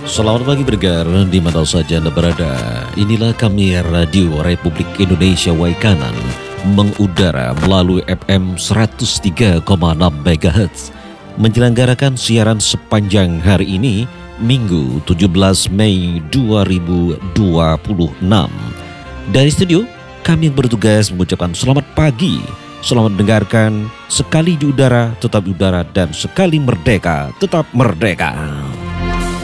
Selamat pagi bergar, di mana saja Anda berada. Inilah kami Radio Republik Indonesia Waikanan mengudara melalui FM 103,6 MHz menyelenggarakan siaran sepanjang hari ini, Minggu 17 Mei 2026. Dari studio, kami yang bertugas mengucapkan selamat pagi, selamat mendengarkan, sekali di udara tetap di udara, dan sekali merdeka tetap merdeka.